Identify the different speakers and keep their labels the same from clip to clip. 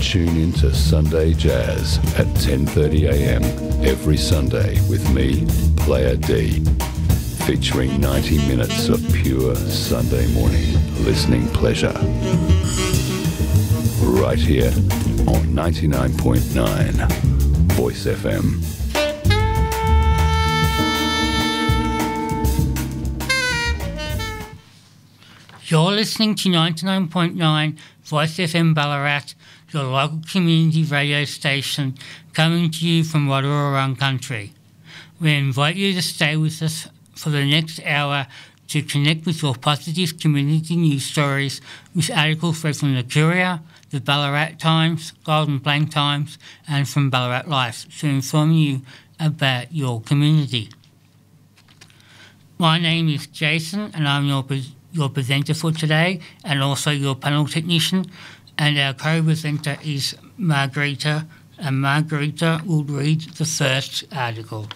Speaker 1: Tune in to Sunday Jazz at 10:30 a.m. every Sunday with me, Player D, featuring 90 minutes of pure Sunday morning listening pleasure. Right here on 99.9 Voice FM.
Speaker 2: You're listening to 99.9 Voice FM Ballarat, your local community radio station coming to you from Rotorua Country. We invite you to stay with us for the next hour to connect with your positive community news stories with articles read from the Courier, the Ballarat Times, Golden Plank Times and from Ballarat Life to inform you about your community. My name is Jason and I'm your presenter for today and also your panel technician, and our co-presenter is Margarita, and Margarita will read the first article.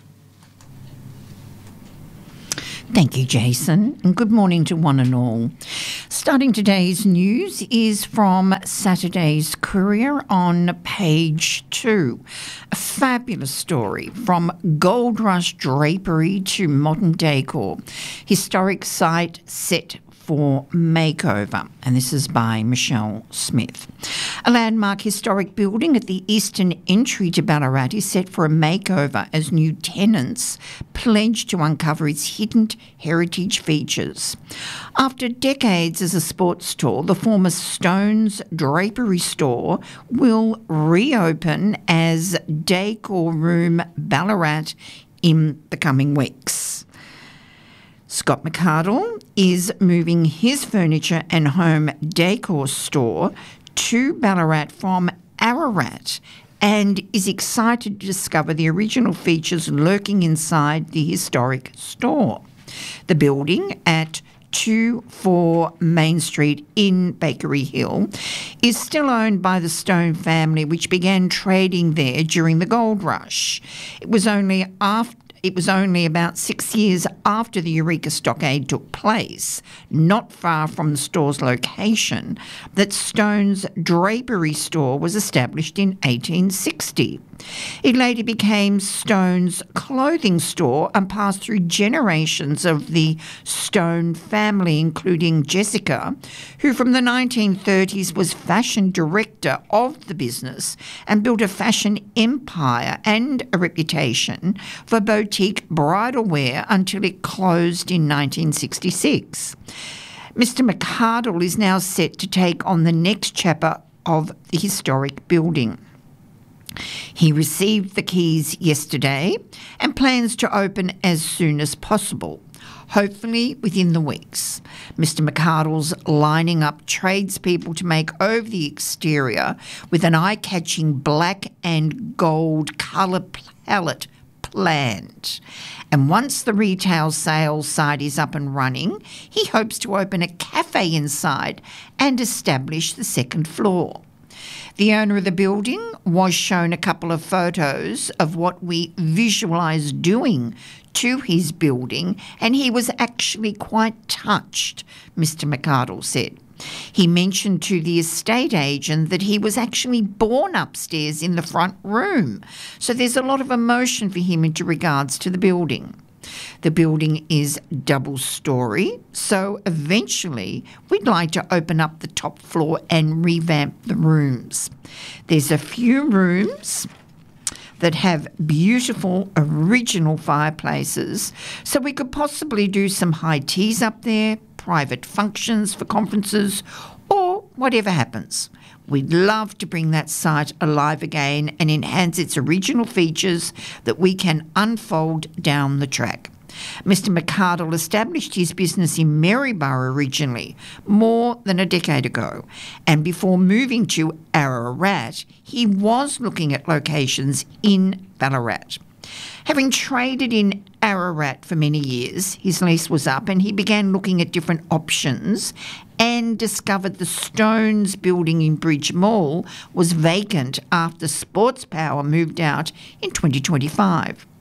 Speaker 3: Thank you, Jason, and good morning to one and all. Starting today's news is from Saturday's Courier on page 2. A fabulous story from Gold Rush drapery to modern decor. Historic site set for makeover, and this is by Michelle Smith. A landmark historic building at the eastern entry to Ballarat is set for a makeover as new tenants pledge to uncover its hidden heritage features. After decades as a sports store, the former Stones Drapery store will reopen as Decor Room Ballarat in the coming weeks. Scott McArdle is moving his furniture and home decor store to Ballarat from Ararat and is excited to discover the original features lurking inside the historic store. The building at 24 Main Street in Bakery Hill is still owned by the Stone family, which began trading there during the gold rush. It was only about 6 years after the Eureka Stockade took place, not far from the store's location, that Stone's Drapery store was established in 1860. It later became Stone's clothing store and passed through generations of the Stone family, including Jessica, who from the 1930s was fashion director of the business and built a fashion empire and a reputation for boutique bridal wear until it closed in 1966. Mr. McArdle is now set to take on the next chapter of the historic building. He received the keys yesterday and plans to open as soon as possible, hopefully within the weeks. Mr. McArdle's lining up tradespeople to make over the exterior with an eye-catching black and gold colour palette planned. And once the retail sales side is up and running, he hopes to open a cafe inside and establish the second floor. The owner of the building was shown a couple of photos of what we visualised doing to his building, and he was actually quite touched, Mr. McArdle said. He mentioned to the estate agent that he was actually born upstairs in the front room, so there's a lot of emotion for him in regards to the building. The building is double-storey, so eventually we'd like to open up the top floor and revamp the rooms. There's a few rooms that have beautiful original fireplaces, so we could possibly do some high teas up there, private functions for conferences, or whatever happens. We'd love to bring that site alive again and enhance its original features that we can unfold down the track. Mr. McArdle established his business in Maryborough originally, more than a decade ago, and before moving to Ararat, he was looking at locations in Ballarat. Having traded in Ararat for many years, his lease was up and he began looking at different options and discovered the Stones building in Bridge Mall was vacant after Sports Power moved out in 2025.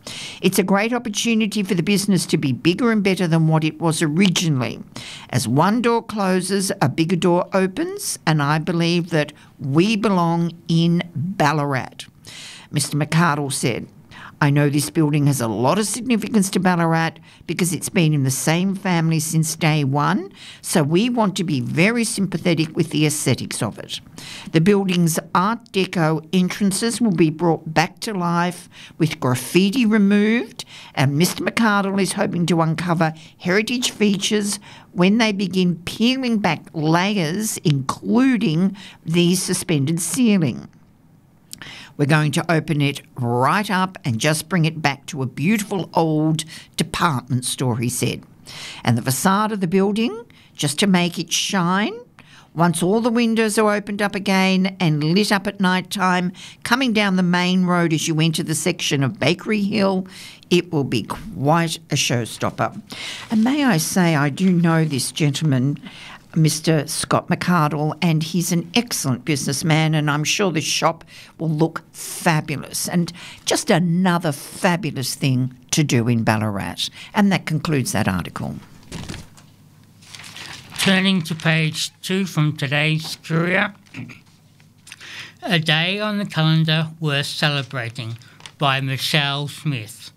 Speaker 3: It's a great opportunity for the business to be bigger and better than what it was originally. As one door closes, a bigger door opens, and I believe that we belong in Ballarat. Mr. McArdle said, I know this building has a lot of significance to Ballarat because it's been in the same family since day one, so we want to be very sympathetic with the aesthetics of it. The building's Art Deco entrances will be brought back to life with graffiti removed, and Mr. McArdle is hoping to uncover heritage features when they begin peeling back layers, including the suspended ceiling. We're going to open it right up and just bring it back to a beautiful old department store, he said. And the facade of the building, just to make it shine, once all the windows are opened up again and lit up at night time, coming down the main road as you enter the section of Bakery Hill, it will be quite a showstopper. And may I say, I do know this gentleman, Mr. Scott McArdle, and he's an excellent businessman, and I'm sure this shop will look fabulous and just another fabulous thing to do in Ballarat. And that concludes that article.
Speaker 2: Turning to page 2 from today's Courier, A Day on the Calendar Worth Celebrating by Michelle Smith.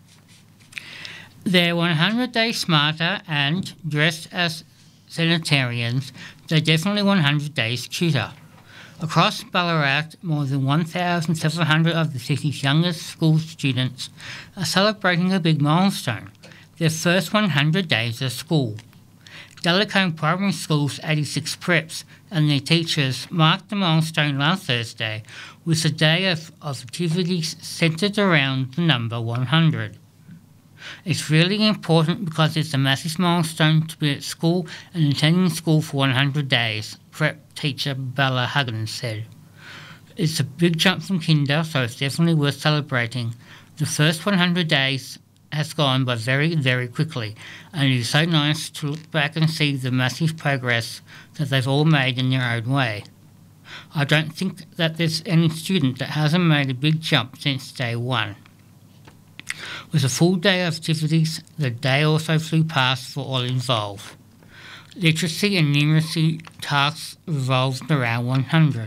Speaker 2: They're 100 days smarter and, dressed as sanitarians, they're definitely 100 days cuter. Across Ballarat, more than 1,700 of the city's youngest school students are celebrating a big milestone, their first 100 days of school. Delacombe Primary School's 86 preps and their teachers marked the milestone last Thursday with a day of activities centred around the number 100. It's really important because it's a massive milestone to be at school and attending school for 100 days, prep teacher Bella Huggins said. It's a big jump from kinder, so it's definitely worth celebrating. The first 100 days has gone by very, very quickly, and it is so nice to look back and see the massive progress that they've all made in their own way. I don't think that there's any student that hasn't made a big jump since day one. With a full day of activities, the day also flew past for all involved. Literacy and numeracy tasks revolved around 100.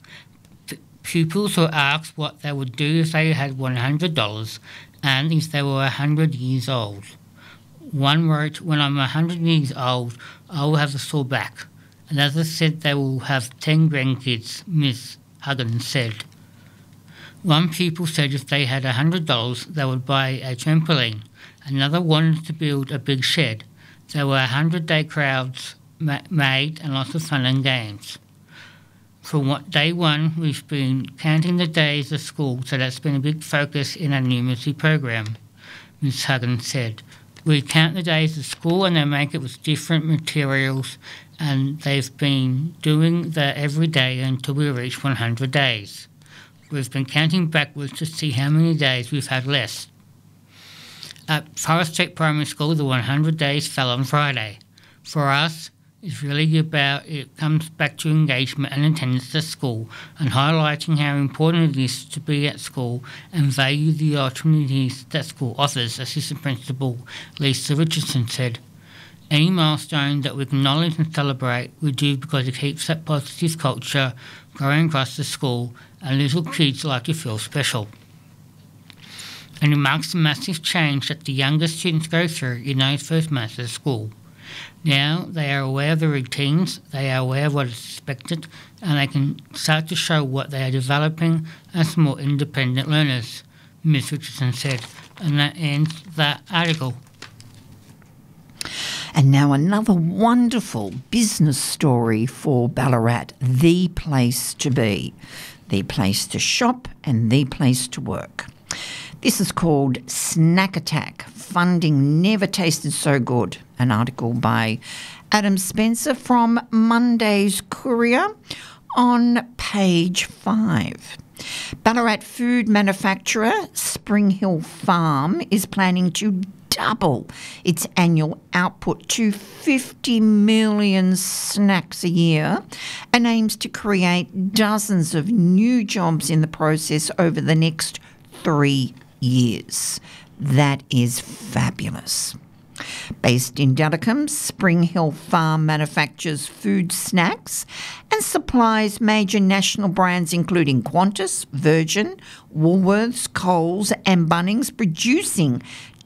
Speaker 2: Pupils were asked what they would do if they had $100 and if they were 100 years old. One wrote, when I'm 100 years old, I will have a sore back. Another said they will have 10 grandkids, Miss Huggins said. One pupil said if they had $100, they would buy a trampoline. Another wanted to build a big shed. There were 100-day crowds made and lots of fun and games. From day one, we've been counting the days of school, so that's been a big focus in our numeracy program, Ms. Huggins said. We count the days of school and they make it with different materials, and they've been doing that every day until we reach 100 days. We've been counting backwards to see how many days we've had less. At Forest Street Primary School, the 100 days fell on Friday. For us, it's really about, it comes back to engagement and attendance at school and highlighting how important it is to be at school and value the opportunities that school offers, Assistant Principal Lisa Richardson said. Any milestone that we acknowledge and celebrate, we do because it keeps that positive culture going across the school and little kids like to feel special. And it marks a massive change that the younger students go through in those first months of school. Now they are aware of the routines, they are aware of what is expected, and they can start to show what they are developing as more independent learners, Ms. Richardson said, and that ends that article.
Speaker 3: And now another wonderful business story for Ballarat, the place to be, the place to shop and the place to work. This is called Snack Attack, Funding Never Tasted So Good, an article by Adam Spencer from Monday's Courier on page 5. Ballarat food manufacturer Spring Hill Farm is planning to double its annual output to 50 million snacks a year and aims to create dozens of new jobs in the process over the next 3 years. That is fabulous. Based in Delacombe, Spring Hill Farm manufactures food snacks and supplies major national brands including Qantas, Virgin, Woolworths, Coles and Bunnings, producing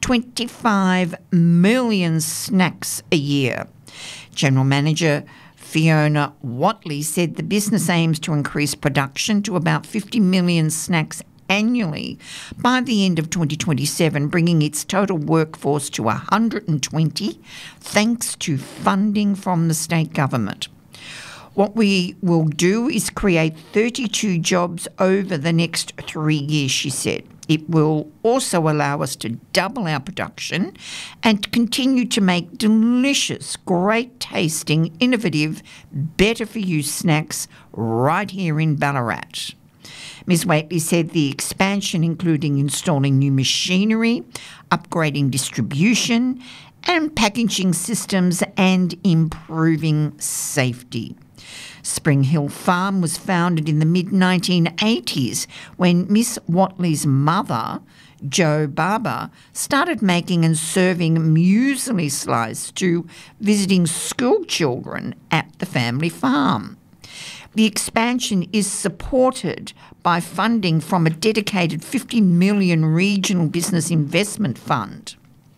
Speaker 3: 25 million snacks a year. General Manager Fiona Watley said the business aims to increase production to about 50 million snacks annually by the end of 2027, bringing its total workforce to 120, thanks to funding from the state government. What we will do is create 32 jobs over the next 3 years, she said. It will also allow us to double our production and continue to make delicious, great-tasting, innovative, better-for-you snacks right here in Ballarat. Ms Waitley said the expansion, including installing new machinery, upgrading distribution and packaging systems and improving safety. Spring Hill Farm was founded in the mid-1980s when Miss Watley's mother, Jo Barber, started making and serving muesli slices to visiting school children at the family farm. The expansion is supported by funding from a dedicated 50 million regional business investment fund.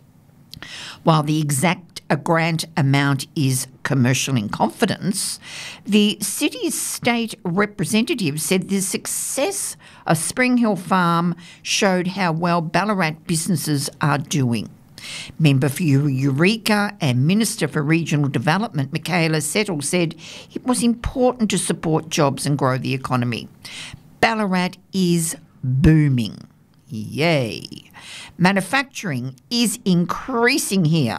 Speaker 3: While the exact grant amount is commercial in confidence, the city's state representative said the success of Spring Hill Farm showed how well Ballarat businesses are doing. Member for Eureka and Minister for Regional Development, Michaela Settle, said it was important to support jobs and grow the economy. Ballarat is booming. Yay. Manufacturing is increasing here.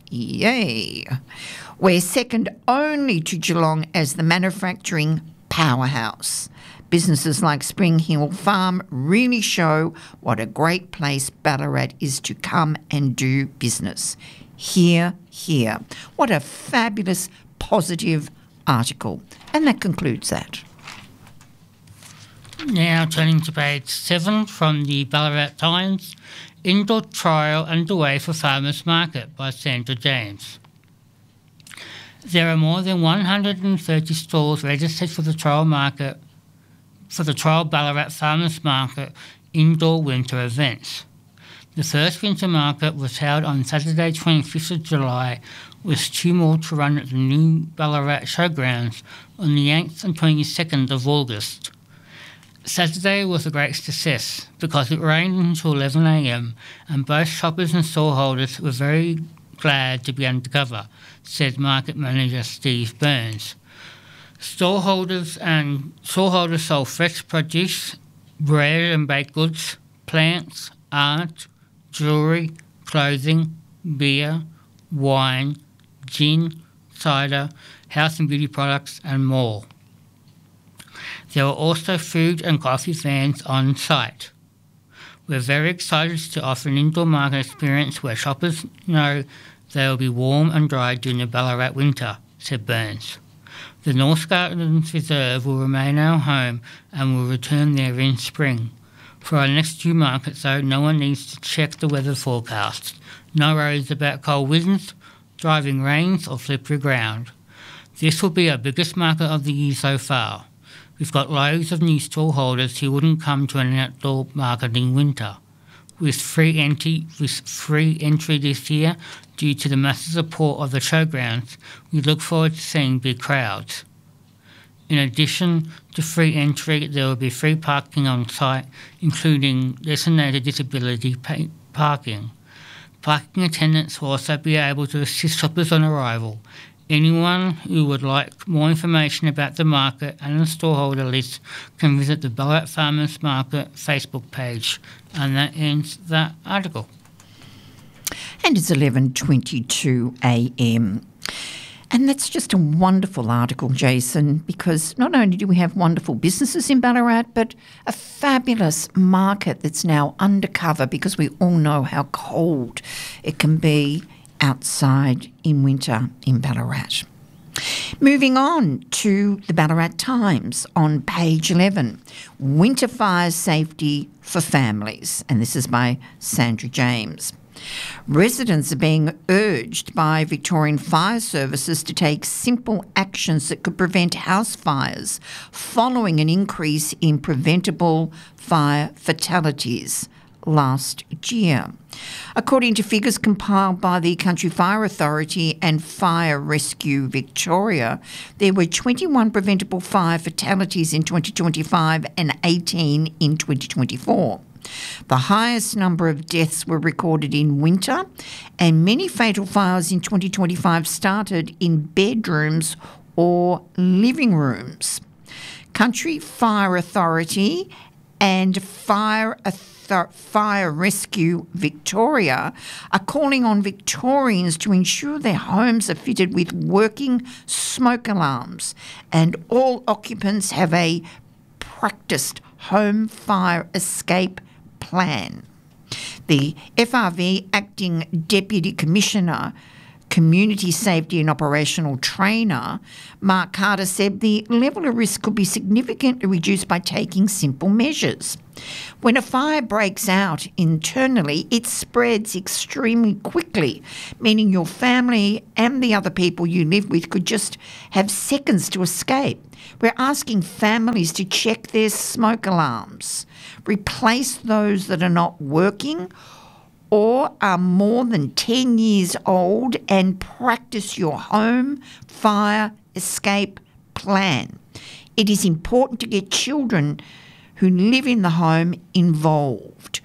Speaker 3: Yay. We're second only to Geelong as the manufacturing powerhouse. Businesses like Spring Hill Farm really show what a great place Ballarat is to come and do business. Hear, hear. What a fabulous, positive article. And that concludes that.
Speaker 2: Now turning to page 7 from the Ballarat Times, Indoor Trial Underway for Farmers Market by Sandra James. There are more than 130 stalls registered for the trial Ballarat Farmers Market indoor winter events. The first winter market was held on Saturday 25th of July, with 2 more to run at the new Ballarat Showgrounds on the 8th and 22nd of August. Saturday was a great success because it rained until 11 a.m. and both shoppers and stallholders were very glad to be undercover, said Market Manager Steve Burns. Stallholders sold fresh produce, bread and baked goods, plants, art, jewellery, clothing, beer, wine, gin, cider, health and beauty products and more. There were also food and coffee vans on site. We're very excited to offer an indoor market experience where shoppers know they will be warm and dry during the Ballarat winter, said Burns. The North Gardens Reserve will remain our home and will return there in spring. For our next 2 markets, though, no one needs to check the weather forecast. No worries about cold winds, driving rains or slippery ground. This will be our biggest market of the year so far. We've got loads of new stallholders who wouldn't come to an outdoor market in winter. With free entry this year due to the massive support of the showgrounds, we look forward to seeing big crowds. In addition to free entry, there will be free parking on site, including designated disability parking. Parking attendants will also be able to assist shoppers on arrival. Anyone who would like more information about the market and the stallholder list can visit the Ballarat Farmers Market Facebook page. And that ends that article.
Speaker 3: And it's 11:22 a.m. And that's just a wonderful article, Jason, because not only do we have wonderful businesses in Ballarat, but a fabulous market that's now undercover because we all know how cold it can be outside in winter in Ballarat. Moving on to the Ballarat Times on page 11, Winter Fire Safety for Families, and this is by Sandra James. Residents are being urged by Victorian Fire Services to take simple actions that could prevent house fires following an increase in preventable fire fatalities last year. According to figures compiled by the Country Fire Authority and Fire Rescue Victoria, there were 21 preventable fire fatalities in 2025 and 18 in 2024. The highest number of deaths were recorded in winter, and many fatal fires in 2025 started in bedrooms or living rooms. Country Fire Authority and Fire Rescue Victoria are calling on Victorians to ensure their homes are fitted with working smoke alarms and all occupants have a practiced home fire escape plan. The FRV Acting Deputy Commissioner, Community Safety and Operational Trainer, Mark Carter, said the level of risk could be significantly reduced by taking simple measures. When a fire breaks out internally, it spreads extremely quickly, meaning your family and the other people you live with could just have seconds to escape. We're asking families to check their smoke alarms, replace those that are not working or are more than 10 years old, and practice your home fire escape plan. It is important to get children who live in the home involved.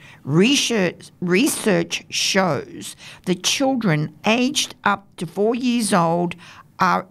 Speaker 3: Research shows that children aged up to 4 years old are